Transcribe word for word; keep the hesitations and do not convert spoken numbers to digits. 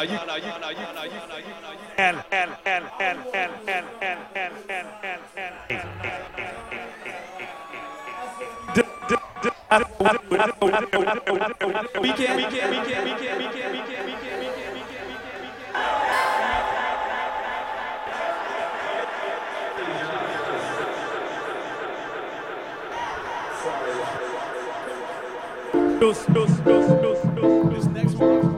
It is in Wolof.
you, no, you, no, you, no, you, no, you, no, you. And and and and and and and and and and and We can, we can, we can, we can, we can, we can, we can, we can, we can, we This, this, this, this, this, This next one.